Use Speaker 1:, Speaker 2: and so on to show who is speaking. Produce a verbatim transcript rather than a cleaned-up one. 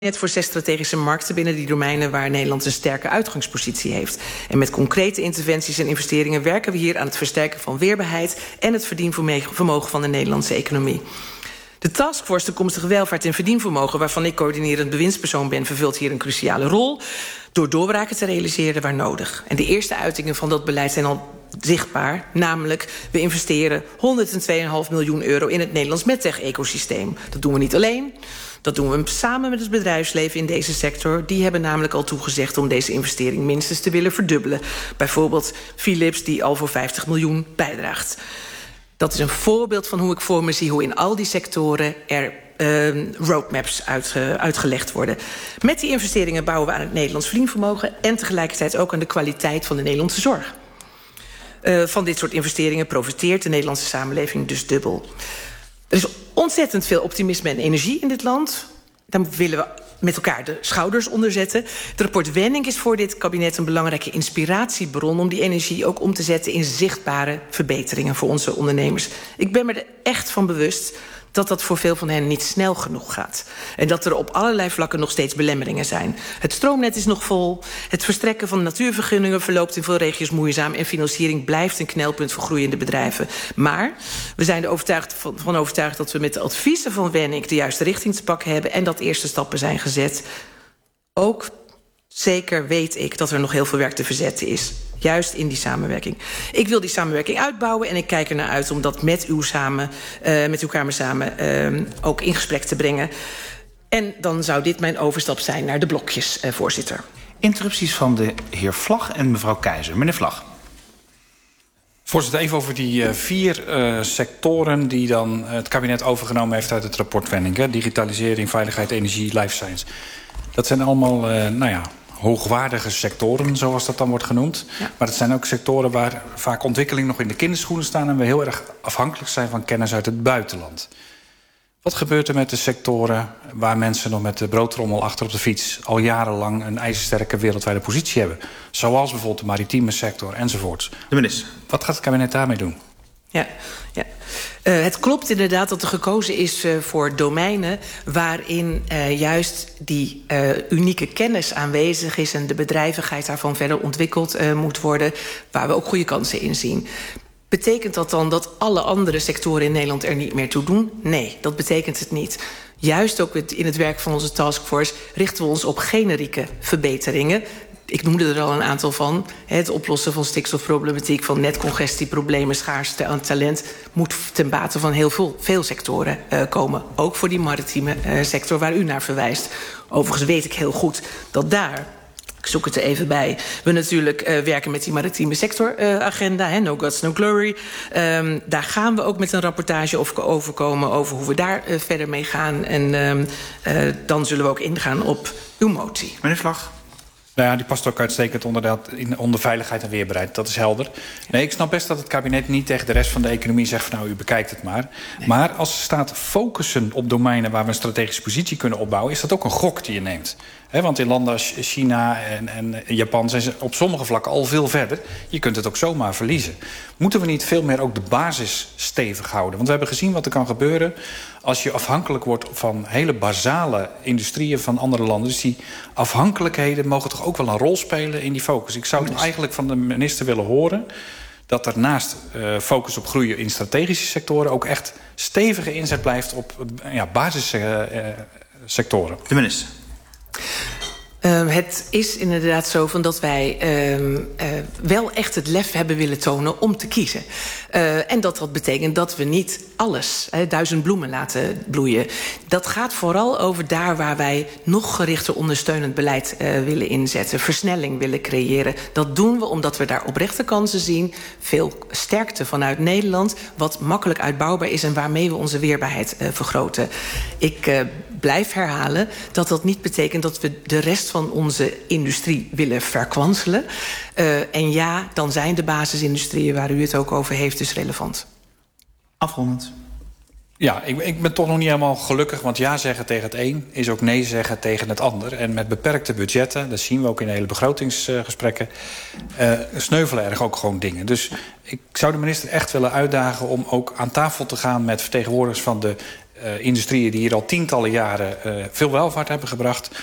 Speaker 1: Net voor zes strategische markten binnen die domeinen waar Nederland een sterke uitgangspositie heeft. En met concrete interventies en investeringen werken we hier aan het versterken van weerbaarheid en het verdienvermogen van de Nederlandse economie. De taskforce toekomstige welvaart en verdienvermogen, waarvan ik coördinerend bewindspersoon ben, vervult hier een cruciale rol door doorbraken te realiseren waar nodig. En de eerste uitingen van dat beleid zijn al zichtbaar, namelijk we investeren honderdtwee komma vijf miljoen euro in het Nederlands medtech-ecosysteem. Dat doen we niet alleen. Dat doen we samen met het bedrijfsleven in deze sector. Die hebben namelijk al toegezegd om deze investering minstens te willen verdubbelen. Bijvoorbeeld Philips, die al voor vijftig miljoen bijdraagt. Dat is een voorbeeld van hoe ik voor me zie hoe in al die sectoren er uh, roadmaps uitge, uitgelegd worden. Met die investeringen bouwen we aan het Nederlands verdienvermogen en tegelijkertijd ook aan de kwaliteit van de Nederlandse zorg. Uh, van dit soort investeringen profiteert de Nederlandse samenleving dus dubbel. Er is ontzettend veel optimisme en energie in dit land. Daar willen we met elkaar de schouders onder zetten. Het rapport Wenning is voor dit kabinet een belangrijke inspiratiebron om die energie ook om te zetten in zichtbare verbeteringen voor onze ondernemers. Ik ben me er echt van bewust dat dat voor veel van hen niet snel genoeg gaat. En dat er op allerlei vlakken nog steeds belemmeringen zijn. Het stroomnet is nog vol. Het verstrekken van natuurvergunningen verloopt in veel regio's moeizaam. En financiering blijft een knelpunt voor groeiende bedrijven. Maar we zijn er overtuigd, van, van overtuigd dat we met de adviezen van Wenning de juiste richting te pakken hebben en dat eerste stappen zijn gezet. Ook zeker weet ik dat er nog heel veel werk te verzetten is. Juist in die samenwerking. Ik wil die samenwerking uitbouwen en ik kijk er naar uit om dat met u samen, uh, met uw Kamer samen, uh, ook in gesprek te brengen. En dan zou dit mijn overstap zijn naar de blokjes, uh, voorzitter.
Speaker 2: Interrupties van de heer Vlag en mevrouw Keizer. Meneer Vlag.
Speaker 3: Voorzitter, even over die uh, vier uh, sectoren die dan het kabinet overgenomen heeft uit het rapport Wenning. Hè? Digitalisering, veiligheid, energie, life science. Dat zijn allemaal, uh, nou ja, hoogwaardige sectoren, zoals dat dan wordt genoemd. Ja. Maar het zijn ook sectoren waar vaak ontwikkeling nog in de kinderschoenen staan en we heel erg afhankelijk zijn van kennis uit het buitenland. Wat gebeurt er met de sectoren waar mensen nog met de broodtrommel achter op de fiets al jarenlang een ijzersterke wereldwijde positie hebben? Zoals bijvoorbeeld de maritieme sector enzovoorts.
Speaker 2: De minister.
Speaker 3: Wat gaat het kabinet daarmee doen?
Speaker 1: Ja, ja. Uh, het klopt inderdaad dat er gekozen is uh, voor domeinen waarin uh, juist die uh, unieke kennis aanwezig is en de bedrijvigheid daarvan verder ontwikkeld uh, moet worden, waar we ook goede kansen in zien. Betekent dat dan dat alle andere sectoren in Nederland er niet meer toe doen? Nee, dat betekent het niet. Juist ook in het werk van onze taskforce richten we ons op generieke verbeteringen. Ik noemde er al een aantal van. Het oplossen van stikstofproblematiek, van netcongestieproblemen, schaarste aan talent moet ten bate van heel veel, veel sectoren uh, komen. Ook voor die maritieme uh, sector waar u naar verwijst. Overigens weet ik heel goed dat daar, ik zoek het er even bij, we natuurlijk uh, werken met die maritieme sectoragenda, uh, no guts, no glory. Um, daar gaan we ook met een rapportage over, over komen over hoe we daar uh, verder mee gaan. En um, uh, dan zullen we ook ingaan op uw motie.
Speaker 2: Meneer Vlag.
Speaker 3: Nou ja, die past ook uitstekend onder, dat, in, onder veiligheid en weerbaarheid. Dat is helder. Nee, ik snap best dat het kabinet niet tegen de rest van de economie zegt van nou, u bekijkt het maar. Nee. Maar als er staat focussen op domeinen waar we een strategische positie kunnen opbouwen, is dat ook een gok die je neemt. He, want in landen als China en, en Japan zijn ze op sommige vlakken al veel verder. Je kunt het ook zomaar verliezen. Moeten we niet veel meer ook de basis stevig houden? Want we hebben gezien wat er kan gebeuren als je afhankelijk wordt van hele basale industrieën van andere landen. Dus die afhankelijkheden mogen toch ook wel een rol spelen in die focus. Ik zou het eigenlijk van de minister willen horen dat er naast uh, focus op groeien in strategische sectoren ook echt stevige inzet blijft op uh, ja, basissectoren.
Speaker 2: De minister.
Speaker 1: Uh, het is inderdaad zo van dat wij uh, uh, wel echt het lef hebben willen tonen om te kiezen. Uh, en dat dat betekent dat we niet alles, uh, duizend bloemen laten bloeien. Dat gaat vooral over daar waar wij nog gerichter ondersteunend beleid uh, willen inzetten. Versnelling willen creëren. Dat doen we omdat we daar oprechte kansen zien. Veel sterkte vanuit Nederland. Wat makkelijk uitbouwbaar is en waarmee we onze weerbaarheid uh, vergroten. Ik uh, blijf herhalen dat dat niet betekent dat we de rest van onze industrie willen verkwanselen. Uh, en ja, dan zijn de basisindustrieën waar u het ook over heeft dus relevant.
Speaker 2: Afrondend.
Speaker 3: Ja, ik, ik ben toch nog niet helemaal gelukkig, want ja zeggen tegen het een is ook nee zeggen tegen het ander. En met beperkte budgetten, dat zien we ook in de hele begrotingsgesprekken, uh, sneuvelen er ook gewoon dingen. Dus ik zou de minister echt willen uitdagen om ook aan tafel te gaan met vertegenwoordigers van de uh, industrieën die hier al tientallen jaren uh, veel welvaart hebben gebracht.